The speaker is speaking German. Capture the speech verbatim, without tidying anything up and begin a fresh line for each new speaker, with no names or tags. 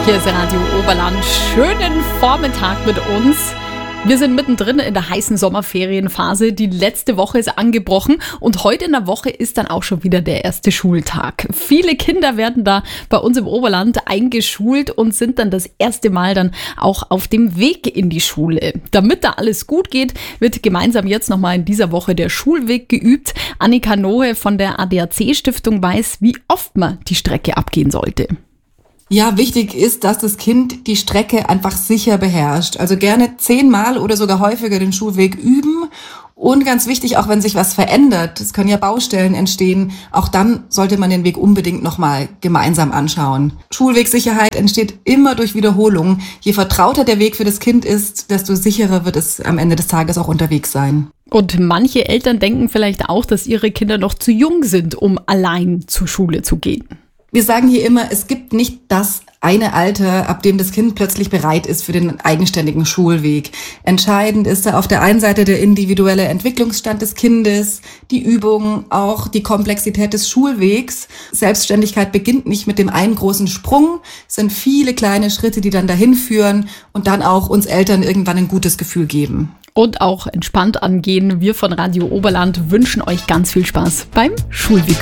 Hier ist Radio Oberland. Schönen Vormittag mit uns. Wir sind mittendrin in der heißen Sommerferienphase. Die letzte Woche ist angebrochen und heute in der Woche ist dann auch schon wieder der erste Schultag. Viele Kinder werden da bei uns im Oberland eingeschult und sind dann das erste Mal dann auch auf dem Weg in die Schule. Damit da alles gut geht, wird gemeinsam jetzt nochmal in dieser Woche der Schulweg geübt. Annika Nohe von der A D A C-Stiftung weiß, wie oft man die Strecke abgehen sollte.
Ja, wichtig ist, dass das Kind die Strecke einfach sicher beherrscht. Also gerne zehnmal oder sogar häufiger den Schulweg üben. Und ganz wichtig, auch wenn sich was verändert, es können ja Baustellen entstehen, auch dann sollte man den Weg unbedingt nochmal gemeinsam anschauen. Schulwegsicherheit entsteht immer durch Wiederholung. Je vertrauter der Weg für das Kind ist, desto sicherer wird es am Ende des Tages auch unterwegs sein.
Und manche Eltern denken vielleicht auch, dass ihre Kinder noch zu jung sind, um allein zur Schule zu gehen.
Wir sagen hier immer, es gibt nicht das eine Alter, ab dem das Kind plötzlich bereit ist für den eigenständigen Schulweg. Entscheidend ist da auf der einen Seite der individuelle Entwicklungsstand des Kindes, die Übung, auch die Komplexität des Schulwegs. Selbstständigkeit beginnt nicht mit dem einen großen Sprung, es sind viele kleine Schritte, die dann dahin führen und dann auch uns Eltern irgendwann ein gutes Gefühl geben.
Und auch entspannt angehen. Wir von Radio Oberland wünschen euch ganz viel Spaß beim Schulweg.